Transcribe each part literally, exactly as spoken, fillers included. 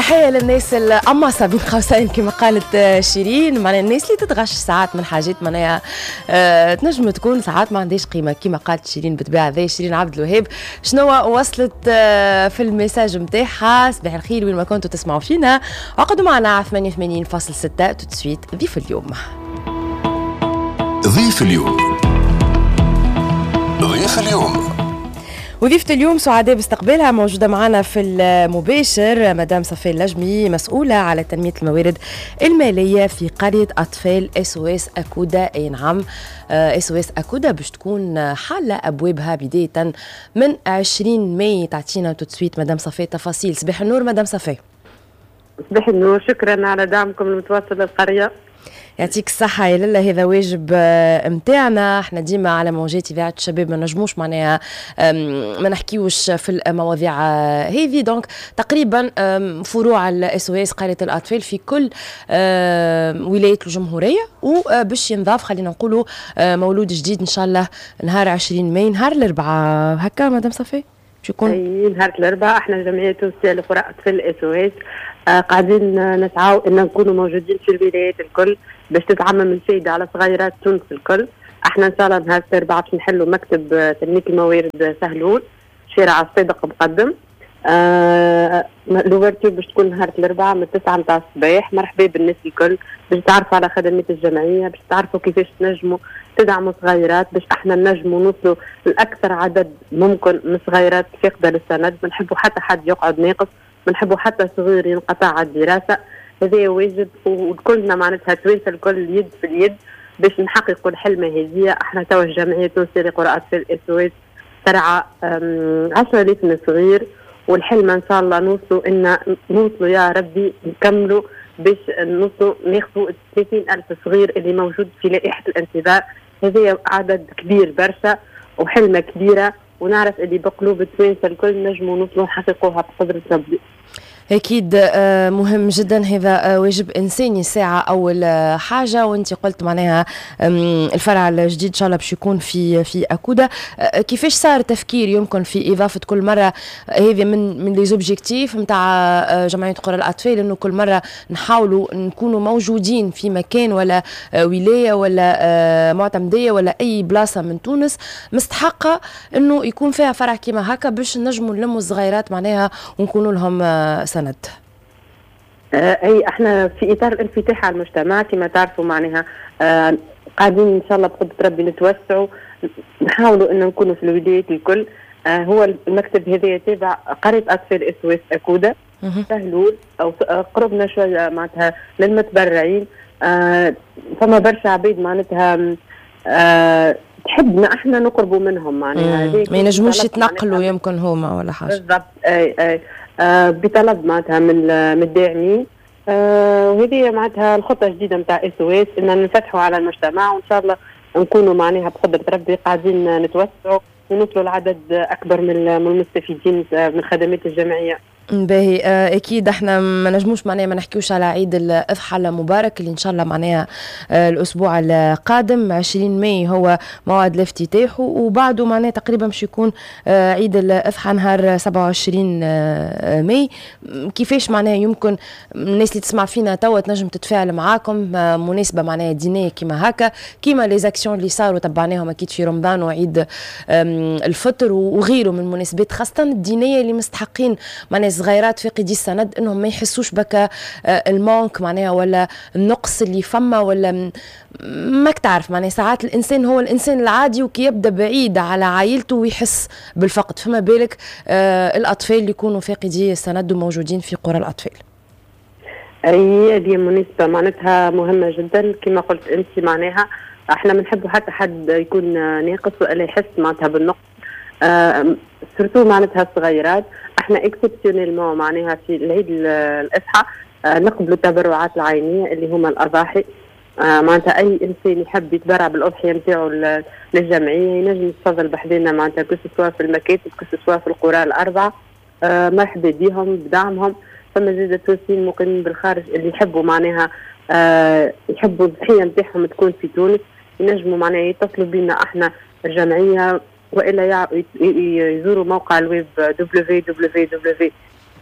تحية للناس القمصة بين قوسين كما قالت شيرين، معناها الناس اللي تتغش ساعات من حاجات معناها أه تنجم تكون ساعات ما عندهاش قيمة كما قالت شيرين بالطبيعة. ذي شيرين عبد الوهاب شنو وصلت أه في الميساج متاعها. صباح الخير وين ما كنتوا تسمعوا فينا، عقدوا معنا على ثمانية وثمانين فاصلة ستة. تسويت ضيف اليوم ضيف اليوم ضيف اليوم وضيفة اليوم سعداء باستقبالها. موجودة معنا في المباشر مدام صفية اللجمي، مسؤولة على تنمية الموارد المالية في قرية أطفال اس او اس أكودا. أي نعم، اس او اس أكودا باش تكون حالة أبوابها بداية من عشرين ماي. تعطينا تسويت مدام صفية تفاصيل. صباح النور مدام صفية. صباح النور، شكرا على دعمكم المتواصل للقرية. يعطيك الصحة يا لله، هذا واجب متاعنا. احنا ديما على موجات إذاعة الشباب ما نجموش معناها ما نحكيوش في المواضيع هذه. دونك تقريبا فروع الاس او اس قرية الأطفال في كل ولايات الجمهورية، وباش ينضاف خلينا نقولوا مولود جديد ان شاء الله نهار عشرين ماي، نهار الأربعاء هكا مدام صفي شكون؟ اي نهار الأربعاء. احنا جمعية تونسية لقرى أطفال الاس او اس آه قاعدين نسعوا ان نكونوا موجودين في الولايات الكل باش تتعمم الفايدة على صغيرات تونس الكل. احنا ان شاء الله نهار الأربعاء باش نحلوا مكتب تنمية الموارد سهلول شارع الصادق مقدم. آه الوفرتور باش تكون نهار الأربعاء من تسعة متاع الصباح. مرحبا بالناس الكل باش تعرفوا على خدمات الجمعية، باش تعرفوا كيفاش تنجموا تدعموا صغيرات باش احنا نجموا نوصلوا لأكثر عدد ممكن من صغيرات فاقدة للسند. ما نحبوا حتى حد يقعد ناقص، ما نحبوا حتى صغير ينقطع على الدراسة. هذا واجب وكلنا معناتها توانسة الكل يد في اليد باش نحققوا الحلمة هذه. احنا توا الجمعية التونسية لقرى أطفال اس او اس ترعى عشرة آلاف من صغير، والحلمة ان شاء الله نوصلوا ان نوصلوا يا ربي نكملوا باش نوصلوا ناخذوا ثلاثين ألف صغير اللي موجود في لائحة الانتظار. هذا عدد كبير برشا وحلمة كبيرة، ونعرف اللي بقلوب التوانسة الكل نجموا نوصلوا نحققوها بقدرة ربي. أكيد مهم جدا، هذا واجب إنساني ساعة أول حاجة. وأنت قلت معناها الفرع الجديد إن شاء الله باش يكون في في أكودا. كيفاش صار تفكير يمكن في إضافة كل مرة هذه من من لي زوبجيكتيف نتاع جمعية قرى الأطفال، إنه كل مرة نحاولوا نكونوا موجودين في مكان ولا ولاية ولا معتمدية ولا أي بلاصة من تونس مستحقة إنه يكون فيها فرع كيما هكا باش نجموا نلموا الصغيرات معناها ونكونوا لهم سند. آه اي احنا في اطار الانفتاح على المجتمع كما تعرفوا معناها آه قاعدين ان شاء الله بقدرة ربي نتوسعوا، نحاولوا ان نكونوا في الولايات الكل. آه هو المكتب هذا تابع قرية أطفال اس او اس أكودا سهلول او قربنا شويه معناتها للمتبرعين. آه فما برشا عبيد معناتها آه تحبنا احنا نقربوا منهم معناها ما ينجموش يتنقلوا يمكن هما ولا حاجه. بالضبط. اي اي آه بطلب معناتها من من الداعمين. آه وهذه معناتها الخطه الجديده نتاع اس او اس ان نفتحوا على المجتمع، وان شاء الله نكونوا معناها بقدره ربي قاعدين نتوسعوا ونوصلوا لعدد اكبر من المستفيدين من خدمات الجمعيه. باهي اكيد احنا ما نجموش معناها ما نحكيوش على عيد الاضحى المبارك اللي ان شاء الله معناها الاسبوع القادم عشرين ماي هو موعد الافتتاح، وبعده معناها تقريبا باش يكون عيد الاضحى نهار سبعة وعشرين ماي. كيفاش معناها يمكن الناس اللي تسمع فينا توا تنجم تتفاعل معاكم مناسبه معناها دينيه كيما هكا، كيما لي زاكسيون اللي صاروا تبعناهم اكيد في رمضان وعيد الفطر وغيره من المناسبات خاصه الدينيه اللي مستحقين معناها صغيرات فاقدي السند انهم ما يحسوش بك المونك معناها ولا النقص اللي فما ولا ماك تعرف معناها ساعات الانسان هو الانسان العادي وكي يبدا بعيد على عائلته ويحس بالفقد، فما بالك آه الاطفال اللي يكونوا فاقدي السند وموجودين في قرى الاطفال. اي هذه مناسبه معناتها مهمه جدا كما قلت انت. معناها احنا بنحبوا حتى حد يكون ناقص ولا يحس معناتها بالنقص، آه سورتو معناتها الصغيرات. احنا اكسبسيونيلمون معناها في العيد الاضحى آه نقبلوا التبرعات العينيه اللي هما الاضاحي. آه معناتها اي انسان يحب يتبرع بالاضحيه نتاعو للجمعيه ينجم يتفضل بحذنا معناتها كسوا في المكاتب كسوا في القرى الاربعه. آه مرحبا بهم بدعمهم. فما زيد التونسيين مقيمين بالخارج اللي يحبوا معناها آه يحبوا الضحيه نتاعهم تكون في تونس ينجموا معناها يتصلوا بينا احنا الجمعيه، والا يزوروا موقع الويب دبليو دبليو دبليو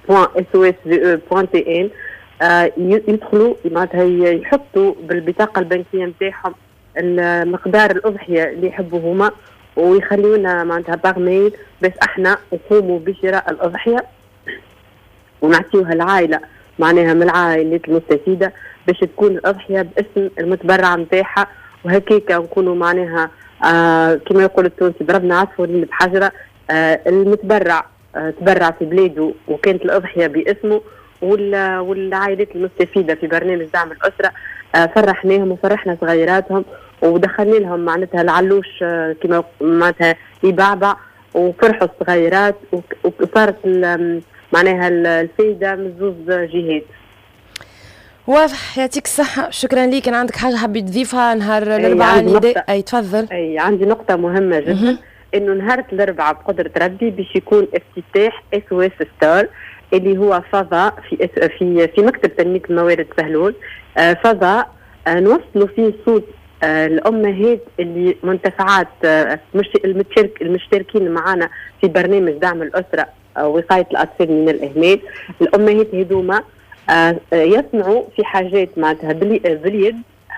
بوان اس او اس جي او بوان تي ان يدخلوا معناتها يحطوا بالبطاقه البنكيه نتاعهم مقدار الاضحيه اللي يحبوا هما، ويخليونا معناتها باغ ميل باش احنا نقوموا بشراء الاضحيه ونعطيوها العائله معناها من العائلات المستفيده باش تكون الاضحيه باسم المتبرع نتاعها، وهكيك نكونوا معناها آه كما يقول التونسي ضربنا عصفورين بحجره. آه المتبرع آه تبرع في بلاده وكانت الاضحيه باسمه، والعائلات المستفيده في برنامج دعم الاسره آه فرحناهم وفرحنا صغيراتهم ودخلنا لهم معناتها العلوش آه كما معناتها يبعبع وفرحوا الصغيرات، وصارت معناها الفايده من زوز جهات. واضح، يعطيك الصحة، شكرا ليك. كان عندك حاجة حبيت تضيفها نهار الأربعاء نداء؟ أي تفضل. أي عندي نقطة مهمة جدا، إنه نهار الأربعاء بقدرة ربي باش يكون افتتاح اس او اس ستار اللي هو فضاء في في في مكتب تنمية الموارد سهلول. آه فضاء آه نوصلوا فيه صوت آه الأمهات اللي منتفعات آه المشترك المشتركين معنا في برنامج دعم الأسرة آه وقاية الأطفال من الإهمال. الأمهات هذوما آه يسمعوا في حاجات معناتها باليد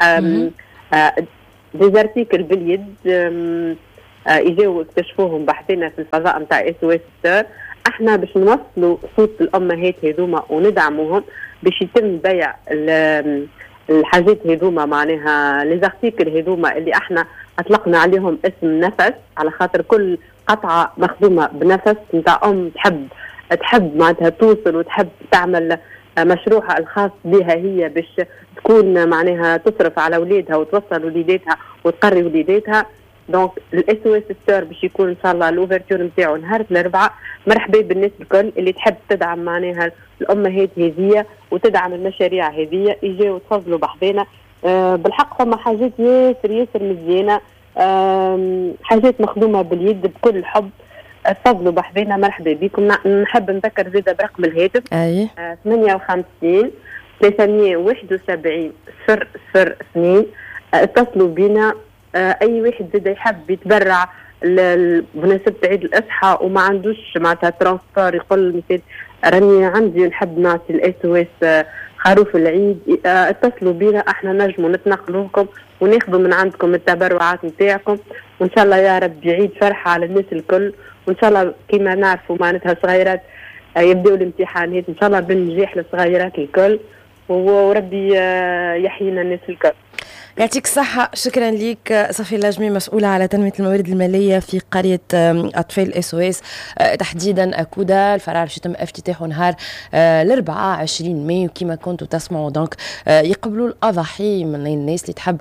ديزارتيكل باليد يجاو اكتشفوهم بحثنا في الفضاء نتاع اس او اس ستار. احنا باش نوصلوا صوت الامهات هذوما وندعموهم باش يتم بيع الحاجات هذوما معناها ليزارتيكل هذوما اللي احنا اطلقنا عليهم اسم نفس، على خاطر كل قطعه مخدومه بنفس نتاع ام تحب تحب معناتها توصل وتحب تعمل مشروعها الخاص بها هي باش تكون معناها تصرف على ولادها وتوصل وليداتها وتقري وليداتها. دونك الاس او اس ستار باش يكون ان شاء الله الاوفرتور نتاعو نهار الاربعاء. مرحبا بالناس الكل اللي تحب تدعم معناها الامهات هذية وتدعم المشاريع هذية، يجيو تفضلوا بحذانا. أه بالحق فما حاجات ياسر ياسر مزيانه، أه حاجات مخدومه باليد بكل حب. تفضلوا بحذانا، مرحبا بكم. نحب نذكر زيادة برقم الهاتف اي أه ثمانية وخمسين ثلاثمية وواحد وسبعين صفر صفر اثنين. أه اتصلوا بنا. أه اي واحد زاد يحب يتبرع بمناسبة عيد الأضحى وما عندوش معناتها ترانسبور، يقول مثال راني عندي نحب نعطي الاس او اس خروف العيد، أه اتصلوا بنا، احنا نجموا نتنقلوا لكم وناخذوا من عندكم التبرعات نتاعكم، وان شاء الله يا رب يعيد فرحة على الناس الكل. وان شاء الله كما نعرفوا معناتها صغيرات أه يبداوا الامتحانات ان شاء الله بالنجاح للصغيرات الكل، وربي أه يحيينا الناس الكل. يعطيك الصحة، شكرا لك. صفي اللاجمي مسؤولة على تنمية الموارد المالية في قرية أطفال اس او اس تحديدا أكودا. الفرع باش يتم افتتاحه نهار الأربعاء عشرين مايو كما كنتوا تسمعوا. دونك يقبلوا الأضاحي من الناس اللي تحب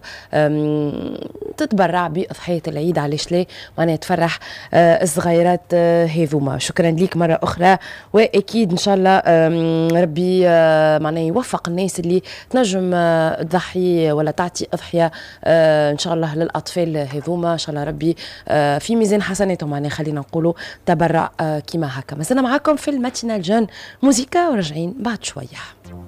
تتبرع بأضحية العيد، علاش لا معناها تفرح الصغيرات هذوما. شكرا لك مرة أخرى، وأكيد إن شاء الله ربي معناها يوفق الناس اللي تنجم تضحي ولا تعطي أضحية آه إن شاء الله للأطفال هذوما. إن شاء الله ربي آه في ميزان حسناتهم، يعني خلينا نقولوا تبرع آه كما هكا. مازلنا معاكم في الماتينال جون موزيكا وراجعين بعد شوية.